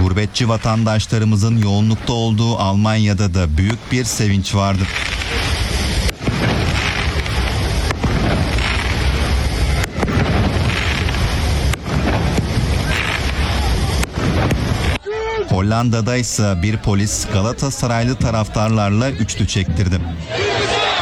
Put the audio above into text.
Gurbetçi vatandaşlarımızın yoğunlukta olduğu Almanya'da da büyük bir sevinç vardı. Hollanda'da ise bir polis Galatasaraylı taraftarlarla üçlü çektirdi.